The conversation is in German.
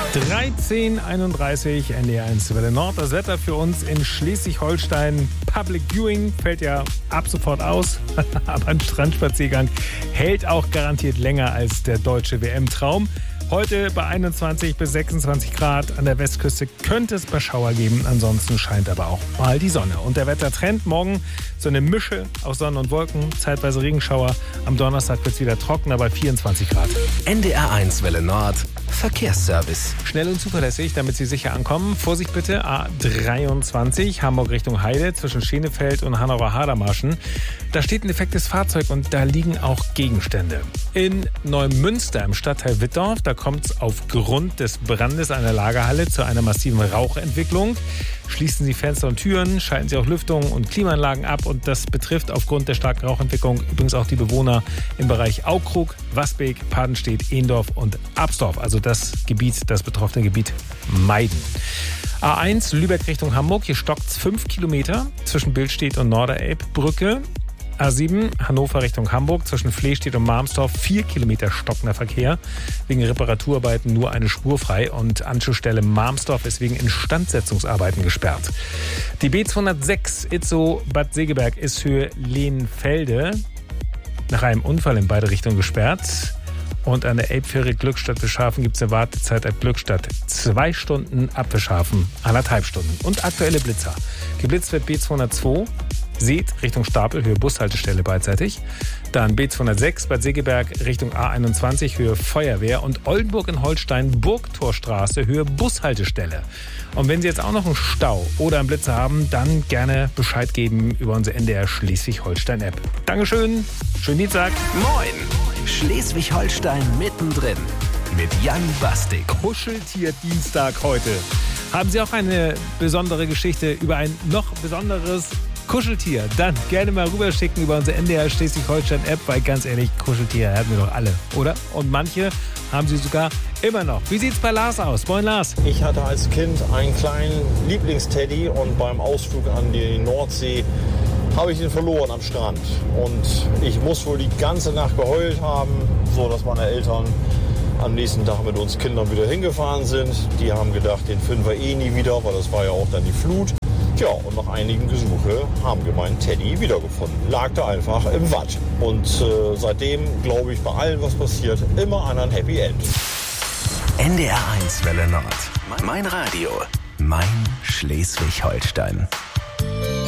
13:31 NDR1 Welle Nord. Das Wetter für uns in Schleswig-Holstein. Public Viewing fällt ja ab sofort aus, aber ein Strandspaziergang hält auch garantiert länger als der deutsche WM-Traum. Heute bei 21 bis 26 Grad an der Westküste könnte es mal Schauer geben. Ansonsten scheint aber auch mal die Sonne. Und der Wettertrend morgen so eine Mische aus Sonne und Wolken, zeitweise Regenschauer. Am Donnerstag wird es wieder trockener bei 24 Grad. NDR1 Welle Nord. Verkehrsservice. Schnell und zuverlässig, damit Sie sicher ankommen. Vorsicht bitte, A23, Hamburg Richtung Heide, zwischen Schenefeld und Hanauer-Hadermarschen. Da steht ein defektes Fahrzeug und da liegen auch Gegenstände. In Neumünster im Stadtteil Wittdorf, da kommt es aufgrund des Brandes einer Lagerhalle zu einer massiven Rauchentwicklung. Schließen Sie Fenster und Türen, schalten Sie auch Lüftung und Klimaanlagen ab. Und das betrifft aufgrund der starken Rauchentwicklung übrigens auch die Bewohner im Bereich Aukrug, Wasbeek, Padenstedt, Ehendorf und Absdorf. Also das betroffene Gebiet meiden. A1 Lübeck Richtung Hamburg, hier stockt es 5 Kilometer zwischen Billstedt und Norderelbbrücke. A7 Hannover Richtung Hamburg, zwischen Flehstedt und Marmsdorf 4 Kilometer stockender Verkehr. Wegen Reparaturarbeiten nur eine Spur frei und Anschlussstelle Marmsdorf ist wegen Instandsetzungsarbeiten gesperrt. Die B206 Itzow-Bad Segeberg ist Höhe Lehnfelde nach einem Unfall in beide Richtungen gesperrt. Und an der Elbfähre Glückstadt-Bischhafen gibt es eine Wartezeit ab Glückstadt 2 Stunden, ab Bischhafen 1,5 Stunden. Und aktuelle Blitzer. Geblitzt wird B202 Seet Richtung Stapel, Höhe Bushaltestelle beidseitig. Dann B206 Bad Segeberg Richtung A21, Höhe Feuerwehr. Und Oldenburg in Holstein, Burgtorstraße, Höhe Bushaltestelle. Und wenn Sie jetzt auch noch einen Stau oder einen Blitzer haben, dann gerne Bescheid geben über unsere NDR Schleswig-Holstein-App. Dankeschön, schönen Dienstag. Moin, Schleswig-Holstein mittendrin mit Jan Bastik. Kuscheltier-Dienstag heute. Haben Sie auch eine besondere Geschichte über ein noch besonderes Kuscheltier? Dann gerne mal rüberschicken über unsere NDR Schleswig-Holstein-App, weil ganz ehrlich, Kuscheltiere hatten wir doch alle, oder? Und manche haben sie sogar immer noch. Wie sieht's bei Lars aus? Moin Lars. Ich hatte als Kind einen kleinen Lieblingsteddy und beim Ausflug an die Nordsee habe ich ihn verloren am Strand. Und ich muss wohl die ganze Nacht geheult haben, so dass meine Eltern am nächsten Tag mit uns Kindern wieder hingefahren sind. Die haben gedacht, den finden wir eh nie wieder, weil das war ja auch dann die Flut. Ja, und nach einigen Gesuche haben wir meinen Teddy wiedergefunden. Lag da einfach im Watt. Und seitdem glaube ich bei allem, was passiert, immer an ein Happy End. NDR1 Welle Nord. Mein Radio. Mein Schleswig-Holstein.